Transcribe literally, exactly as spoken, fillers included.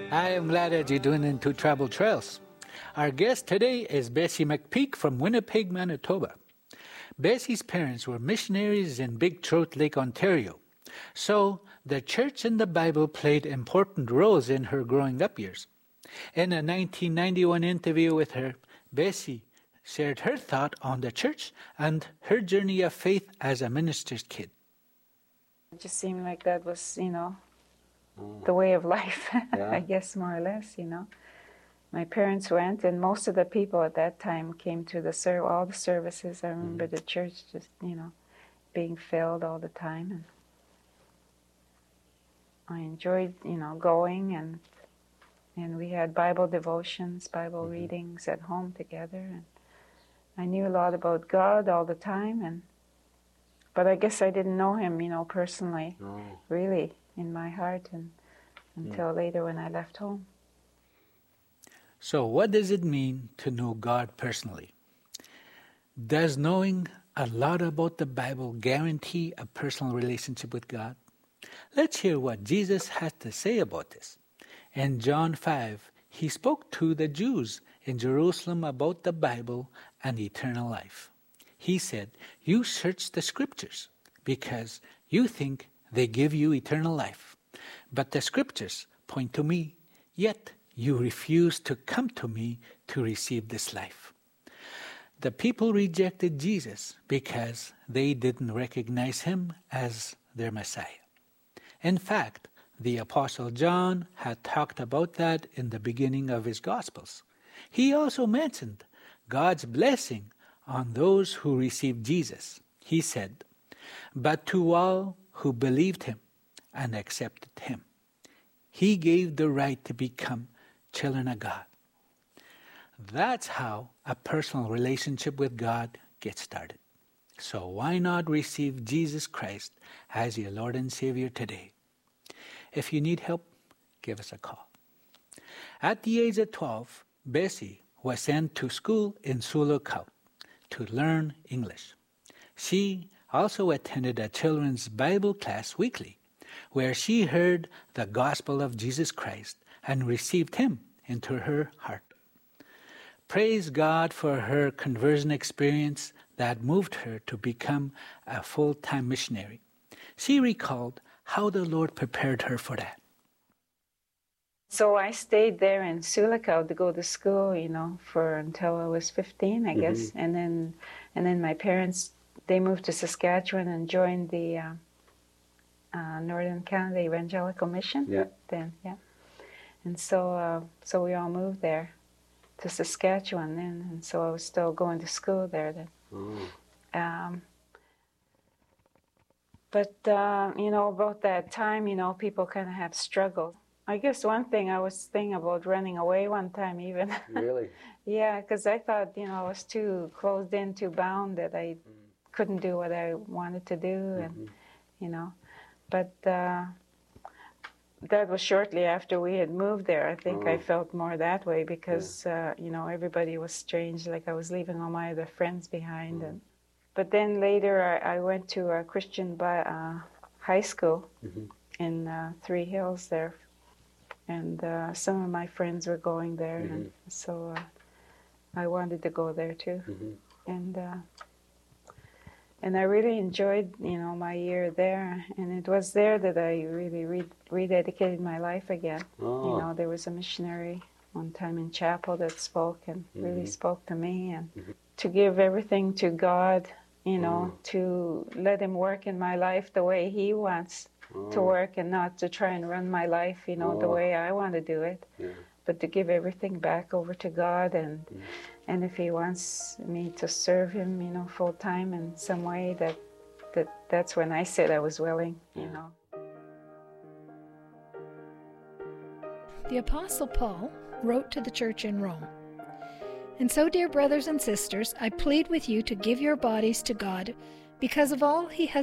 I am glad that you're doing into Travel Trails. Our guest today is Bessie McPeak from Winnipeg, Manitoba. Bessie's parents were missionaries in Big Trout Lake, Ontario. So the church and the Bible played important roles in her growing up years. In a nineteen ninety-one interview with her, Bessie shared her thought on the church and her journey of faith as a minister's kid. It just seemed like that was, you know, mm. the way of life, yeah. I guess, more or less, you know. My parents went, and most of the people at that time came to the ser- all the services. I remember mm. the church just, you know, being filled all the time. And I enjoyed, you know, going, and and we had Bible devotions, Bible mm-hmm. readings at home together. And I knew a lot about God all the time, and but I guess I didn't know Him, you know, personally, no. really, in my heart, and until yeah. later when I left home. So what does it mean to know God personally? Does knowing a lot about the Bible guarantee a personal relationship with God? Let's hear what Jesus has to say about this. In John five, He spoke to the Jews in Jerusalem about the Bible and eternal life. He said, "You search the Scriptures because you think they give you eternal life. But the Scriptures point to me, yet you refuse to come to me to receive this life." The people rejected Jesus because they didn't recognize Him as their Messiah. In fact, the Apostle John had talked about that in the beginning of his Gospels. He also mentioned God's blessing on those who received Jesus. He said, "But to all who believed Him and accepted Him, He gave the right to become children of God." That's how a personal relationship with God gets started. So why not receive Jesus Christ as your Lord and Savior today? If you need help, give us a call. At the age of twelve, Bessie was sent to school in Sioux Lookout to learn English. She also attended a children's Bible class weekly, where she heard the gospel of Jesus Christ and received Him into her heart. Praise God for her conversion experience that moved her to become a full-time missionary. She recalled how the Lord prepared her for that. So I stayed there in Sioux Lookout to go to school, you know, for until I was fifteen, I mm-hmm. guess. And then and then my parents, they moved to Saskatchewan and joined the uh, uh, Northern Canada Evangelical Mission. Yeah. Then, yeah. And so uh, so we all moved there to Saskatchewan then, and so I was still going to school there then. Mm. Um, but, uh, you know, about that time, you know, people kind of have struggled. I guess one thing I was thinking about running away one time even. Really? Yeah, because I thought, you know, I was too closed in, too bound, that I mm. couldn't do what I wanted to do, mm-hmm. and, you know. But uh, that was shortly after we had moved there. I think oh. I felt more that way because, yeah. uh, you know, everybody was strange, like I was leaving all my other friends behind. Mm. And But then later I, I went to a Christian bi- uh, high school mm-hmm. in uh, Three Hills there. And uh, some of my friends were going there, mm-hmm. and so uh, I wanted to go there too. Mm-hmm. And uh, and I really enjoyed, you know, my year there. And it was there that I really re- rededicated my life again. Oh. You know, there was a missionary one time in chapel that spoke and mm-hmm. really spoke to me, and mm-hmm. to give everything to God, you know, mm. to let Him work in my life the way He wants. Oh. to work, and not to try and run my life, you know, oh. the way I want to do it, yeah. but to give everything back over to God, and mm. and if He wants me to serve Him, you know, full time in some way, that that that's when I said I was willing, you yeah. know. The Apostle Paul wrote to the church in Rome, "And so, dear brothers and sisters, I plead with you to give your bodies to God, because of all He has